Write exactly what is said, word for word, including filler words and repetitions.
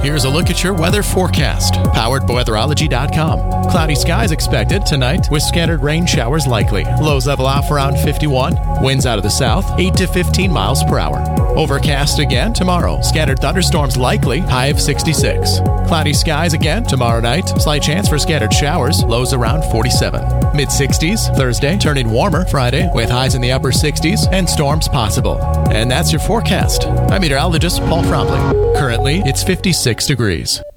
Here's a look at your weather forecast, powered by weatherology dot com. Cloudy skies expected tonight with scattered rain showers likely. Lows level off around fifty-one. Winds out of the south, eight to fifteen miles per hour. Overcast again tomorrow. Scattered thunderstorms likely, high of sixty-six. Cloudy skies again tomorrow night. Slight chance for scattered showers, lows around forty-seven. Mid-sixties Thursday, turning warmer Friday with highs in the upper sixties and storms possible. And that's your forecast. I'm meteorologist Paul Fromley. Currently, it's fifty-six degrees.